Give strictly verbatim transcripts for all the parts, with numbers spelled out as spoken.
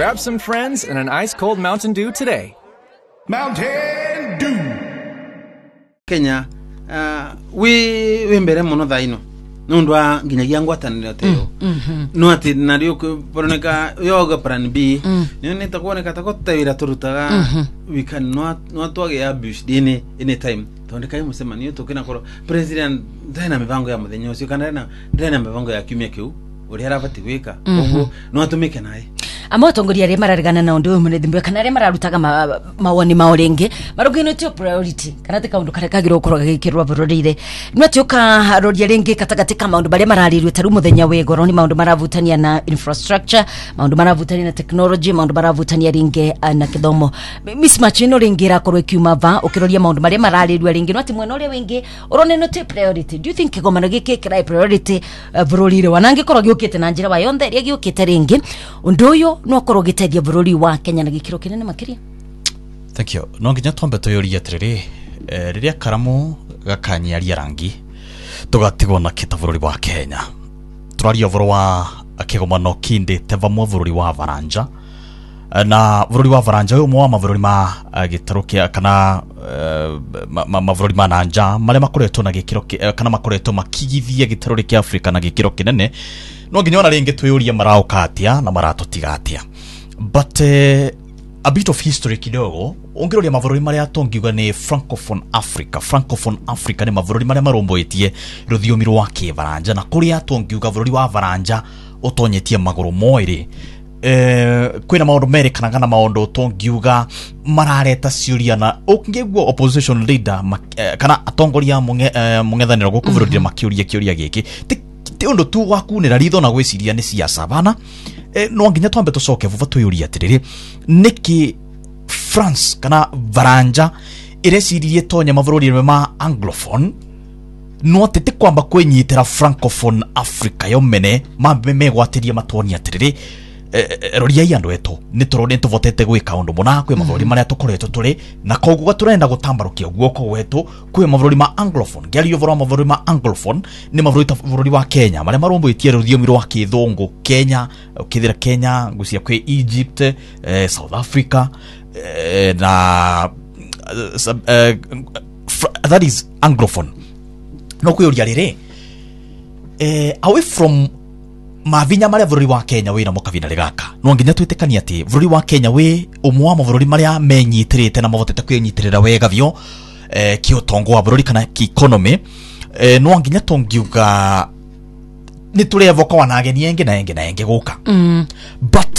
grab some friends and an ice-cold Mountain Dew today. Mountain Dew. Kenya, uh, we we mbere muno thaino. Nundwa nginyagia ngwataniro teo. No ati nario poroneka yoga plan B. Ni nita kuoneka takotawira turutaga we can not not twage abuse dine anytime. Tondeka yi musema niyo tokena koro president ndena mivango ya muthenya ucio kana ndena ndena mivango ya kiumia kiu uri arabati gwika. Koguo no atumike nae. Amotongoria re mararigana na undu umwe ndimbe kana re mararutaga mawoni maorenge marugino tio priority kana te kaundu kare kagiro ukoro gikirwa burorire no tioka haroria renge katagati ka maundu bare mararirwe taru muthenya wegoro ni maundu maravutania na infrastructure maundu maravutania na technology maundu maravutania ringe na kithomo mismatch ino ringe ra korwe kiuma va ukiroria maundu bare mararirwe ringe no ati mwena uri wingi urone no te priority. Do you think kigomano giki kira priority burorire wanange korwo giukite na njira wa yonthe ria giukite ringe undu uyu no korwo gitedia bururi wa Kenya na gikiro kinene makiria. Thank you. No nginya twambe toyoria atiriri eh, riria karamu gakanyaria rangi tugatigwo na kita bururi wa Kenya turaria buru wa akigomano kinde tevamwe bururi wa Varanja na bururi wa Varanja uyu mwa mabururi ma gitarukia kana mabururi ma nanja mare makoretwo na gikiro kana makoretwo makigithia gitaruri kia Africa na gikiro kinene no nginya ona ringi tuyoria maraukatia na maratotigatia. But uh, a bit of history kidogo ongiroria mabururi maria atongiuga ni Francophone Africa. Francophone Africa ni mabururi maria maromboetie ruthiomi rwa Kivaranja na kuria atongiuga bururi wa Varanja utonyetie maguru moiri. Eh kwina maundu merikanaga na maundu utongiuga marareta ciuria na ungigwo opposition leader uh, kana atongoria munge uh, mungethaniro gukubururire makiuria kiuria giki ti undu tu wakunira ritho na gwiciria ni siasa bana. E, no nginya twambe tucoke vuva tuyuria atiriri niki France kana Varanja irecirie tonya mabururi ma anglophone no tete kwamba kwenyitira Francophone Africa yomene mambe megwatiria matoni atiriri e, roria yandu eto ni turone tuvotete gwika undu muna kwe mabururi maria tukoretwo turi na koguo turenda gutambarukia guoko wetu kwe mabururi ma anglophone gari ovoro mabururi ma anglophone ni mabururi ta bururi wa Kenya maria maromboitie ruthiomi rwa kithungu Kenya ukithira Kenya ngucia kwe Egypt eh, South Africa eh, na uh, uh, that is anglophone no kuyuria riri eh, away from mavinya maria bururi wa Kenya wina mukavina rigaka no nginya twitekania ati bururi wa Kenya we umwe wa bururi maria menyitirite na mavotete kwinyitirira wega vyo eh kiotongo wa bururi kana ki economy eh no nginya tongiuga ni turevoka wanageni enge na enge na enge guka mm. But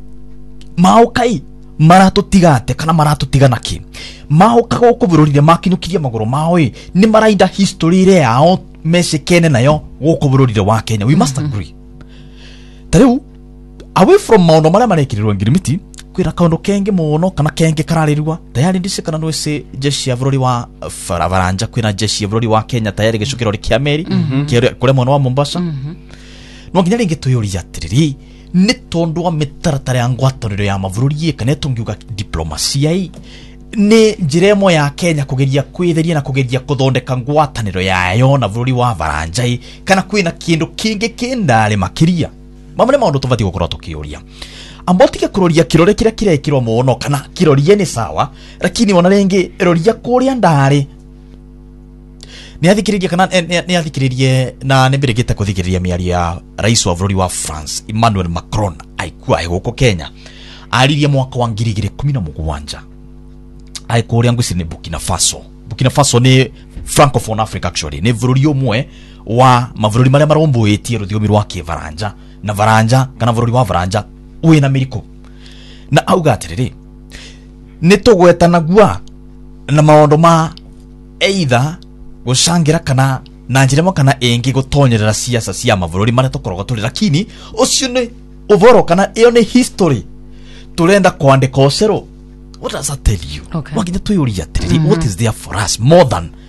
maukai maratutigate kana maratutigana ki mauka goko bururi makinyukiria maguru maoi ni marainda history ire yao meshekene nayo goko bururi wa Kenya we must mm-hmm. agree. Tariu away from maono maria marekirirwo ngirimiti kwira kaundu kenge muno kana kenge kararirwa tayari ndicikana no se jeshi ya bururi wa Varanja kwina jeshi ya bururi wa Kenya tayari gicukiro kia meri mm -hmm. kure muno wa Mombasa mm -hmm. no nginya ringi tuyuria atiriri ni tondu wa mitaratara ya ngwataniro ya mabururi kana tungiuga diplomasia i ni njiremo ya Kenya kugeria kwitheria na kugeria kuthondeka ngwataniro yayo na bururi wa Varanja kana kwina kindu kingi kindare makiria mamwe maundu tuvati gukorwo tukiuria ambotike kuroria kirore kira kirekirwo muno kana kirorie ni sawa lakini ona rengi roria kuria ndari ni athikiririe kana ni athikiririe na ni mbirigite kuthikiriria miari ya rais wa bururi wa France Emmanuel Macron aikua guko Kenya aririe mwaka wa ngiri igiri kumi na mugwanja aikuria nguci ni Burkina Faso. Burkina Faso ni Francophone Africa actually ni bururi umwe wa mabururi maria maromboetie ruthiomi rwa Kivaranja na Varanja kana bururi wa Varanja uwe na miriko na auga atiriri ni tugwetana gwa na maondo ma either gucangira kana na njiremo kana engi gutonyerera siasa cia mabururi maria tukorogo turi lakini ucio ni uvoro kana iyo ni history turenda kwandika ocero. What does that tell you? Okay. Wakinya tuyuria atiriri mm -hmm. What is there for us more than